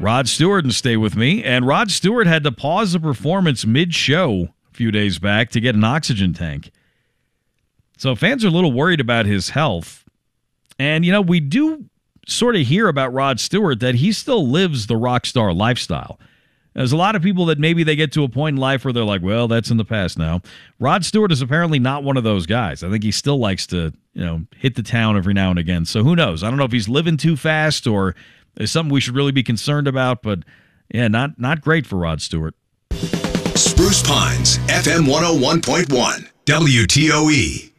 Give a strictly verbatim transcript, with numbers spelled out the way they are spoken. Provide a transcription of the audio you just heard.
Rod Stewart and Stay With Me. And Rod Stewart had to pause a performance mid-show a few days back to get an oxygen tank. So fans are a little worried about his health. And, you know, we do sort of hear about Rod Stewart that he still lives the rock star lifestyle. There's a lot of people that maybe they get to a point in life where they're like, well, that's in the past now. Rod Stewart is apparently not one of those guys. I think he still likes to, you know, hit the town every now and again. So who knows? I don't know if he's living too fast or there's something we should really be concerned about. But, yeah, not not great for Rod Stewart. Spruce Pines, F M one oh one point one, W T O E.